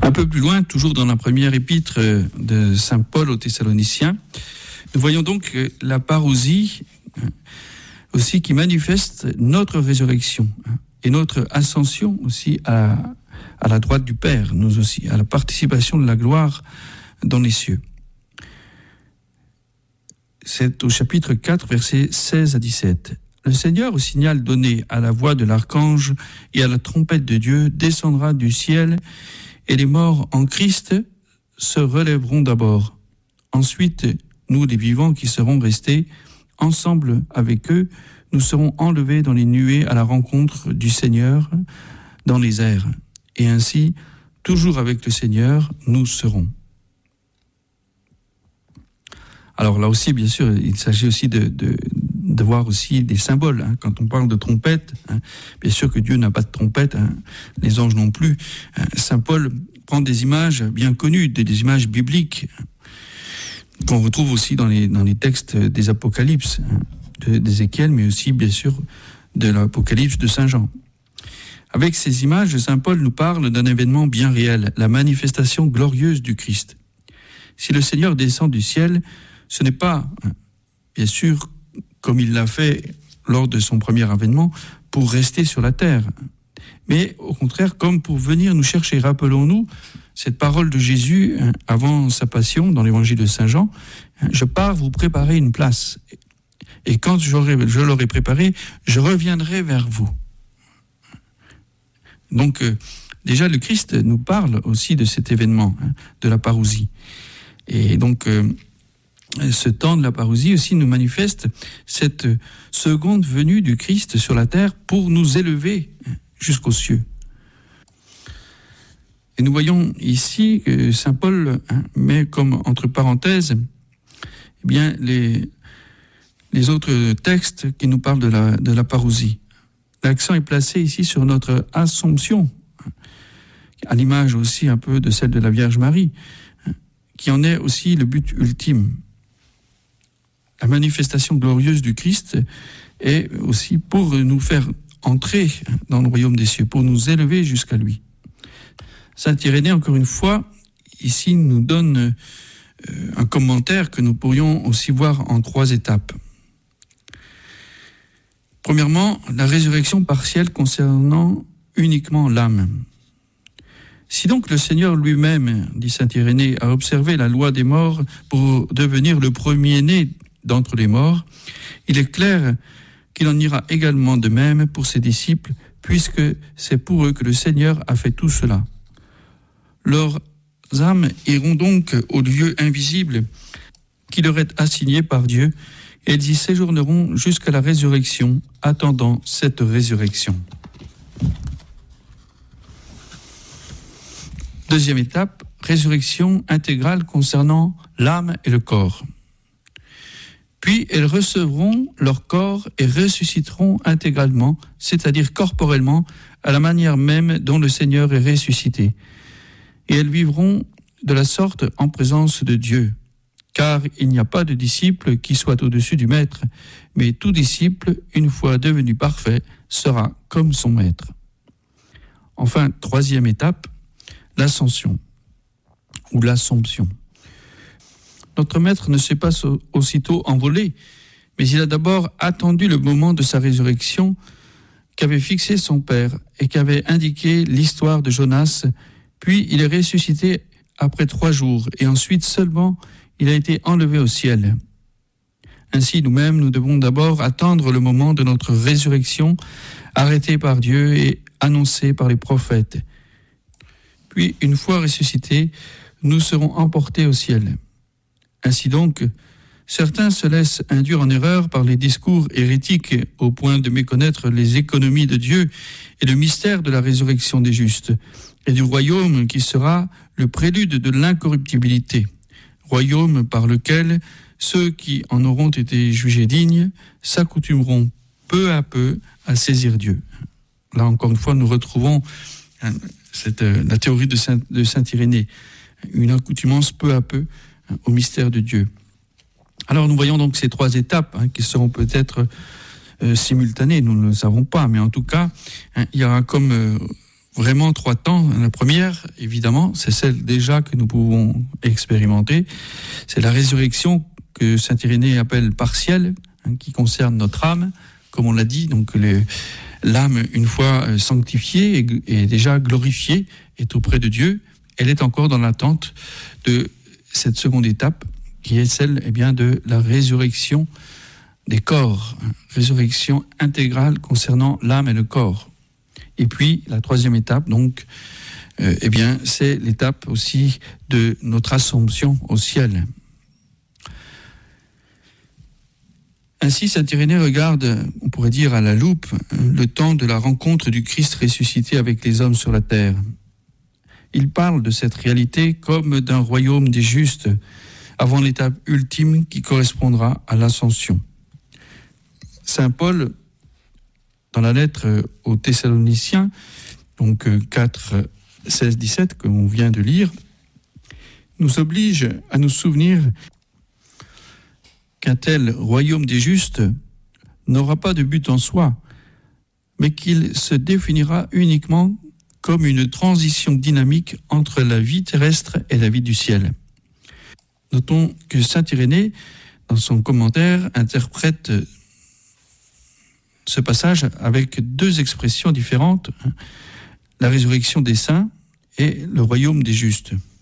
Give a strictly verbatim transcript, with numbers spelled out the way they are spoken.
Un peu plus loin, toujours dans la première épître de saint Paul aux Thessaloniciens, nous voyons donc la parousie aussi qui manifeste notre résurrection et notre ascension aussi à, à la droite du Père, nous aussi, à la participation de la gloire dans les cieux. C'est au chapitre quatre, versets seize à dix-sept. Le Seigneur, au signal donné à la voix de l'archange et à la trompette de Dieu, descendra du ciel, et les morts en Christ se relèveront d'abord. Ensuite, nous, les vivants qui serons restés, ensemble avec eux, nous serons enlevés dans les nuées à la rencontre du Seigneur dans les airs. Et ainsi, toujours avec le Seigneur, nous serons. Alors là aussi, bien sûr, il s'agit aussi de, de, de voir aussi des symboles. Hein. Quand on parle de trompette, hein, bien sûr que Dieu n'a pas de trompette, hein, les anges non plus. Hein. Saint Paul prend des images bien connues, des, des images bibliques, hein, qu'on retrouve aussi dans les, dans les textes des Apocalypses, hein, de, d'Ézéchiel, mais aussi, bien sûr, de l'Apocalypse de Saint Jean. Avec ces images, Saint Paul nous parle d'un événement bien réel, la manifestation glorieuse du Christ. Si le Seigneur descend du ciel, ce n'est pas, bien sûr, comme il l'a fait lors de son premier avènement, pour rester sur la terre, mais au contraire, comme pour venir nous chercher. Rappelons-nous cette parole de Jésus avant sa passion dans l'évangile de Saint Jean, « Je pars vous préparer une place, et quand j'aurai, je l'aurai préparée, je reviendrai vers vous. » Donc, euh, déjà, le Christ nous parle aussi de cet événement, hein, de la parousie. Et donc, euh, ce temps de la parousie aussi nous manifeste cette seconde venue du Christ sur la terre pour nous élever jusqu'aux cieux. Et nous voyons ici que saint Paul hein, met comme entre parenthèses eh bien, les, les autres textes qui nous parlent de la, de la parousie. L'accent est placé ici sur notre Assomption, à l'image aussi un peu de celle de la Vierge Marie, qui en est aussi le but ultime. La manifestation glorieuse du Christ est aussi pour nous faire entrer dans le royaume des cieux, pour nous élever jusqu'à lui. Saint Irénée, encore une fois, ici nous donne un commentaire que nous pourrions aussi voir en trois étapes. Premièrement, la résurrection partielle concernant uniquement l'âme. Si donc le Seigneur lui-même, dit saint Irénée, a observé la loi des morts pour devenir le premier-né d'entre les morts, il est clair qu'il en ira également de même pour ses disciples, puisque c'est pour eux que le Seigneur a fait tout cela. Leurs âmes iront donc au lieu invisible qui leur est assigné par Dieu, et elles y séjourneront jusqu'à la résurrection, attendant cette résurrection. Deuxième étape, résurrection intégrale concernant l'âme et le corps. Puis elles recevront leur corps et ressusciteront intégralement, c'est-à-dire corporellement, à la manière même dont le Seigneur est ressuscité. Et elles vivront de la sorte en présence de Dieu. Car il n'y a pas de disciple qui soit au-dessus du maître, mais tout disciple, une fois devenu parfait, sera comme son maître. Enfin, troisième étape, l'ascension ou l'assomption. Notre maître ne s'est pas aussitôt envolé, mais il a d'abord attendu le moment de sa résurrection qu'avait fixé son Père et qu'avait indiqué l'histoire de Jonas, puis il est ressuscité après trois jours, et ensuite seulement il a été enlevé au ciel. Ainsi, nous-mêmes, nous devons d'abord attendre le moment de notre résurrection, arrêtée par Dieu et annoncée par les prophètes. Puis, une fois ressuscités, nous serons emportés au ciel. Ainsi donc, certains se laissent induire en erreur par les discours hérétiques au point de méconnaître les économies de Dieu et le mystère de la résurrection des justes et du royaume qui sera le prélude de l'incorruptibilité, royaume par lequel ceux qui en auront été jugés dignes s'accoutumeront peu à peu à saisir Dieu. Là, encore une fois, nous retrouvons cette, la théorie de Saint, de Saint Irénée, une accoutumance peu à peu au mystère de Dieu. Alors nous voyons donc ces trois étapes hein, qui seront peut-être euh, simultanées, nous ne le savons pas, mais en tout cas, hein, il y aura comme euh, vraiment trois temps. La première, évidemment, c'est celle déjà que nous pouvons expérimenter. C'est la résurrection que saint Irénée appelle partielle, hein, qui concerne notre âme. Comme on l'a dit, donc le, l'âme, une fois sanctifiée et, et déjà glorifiée, est auprès de Dieu. Elle est encore dans l'attente de cette seconde étape, qui est celle eh bien, de la résurrection des corps, hein, résurrection intégrale concernant l'âme et le corps. Et puis, la troisième étape, donc, euh, eh bien, c'est l'étape aussi de notre assomption au ciel. Ainsi, saint Irénée regarde, on pourrait dire à la loupe, le temps de la rencontre du Christ ressuscité avec les hommes sur la terre. Il parle de cette réalité comme d'un royaume des justes, avant l'étape ultime qui correspondra à l'ascension. Saint Paul, dans la lettre aux Thessaloniciens, donc quatre, seize, dix-sept, que l'on vient de lire, nous oblige à nous souvenir qu'un tel royaume des justes n'aura pas de but en soi, mais qu'il se définira uniquement comme une transition dynamique entre la vie terrestre et la vie du ciel. Notons que saint Irénée, dans son commentaire, interprète ce passage avec deux expressions différentes, la résurrection des saints et le royaume des justes.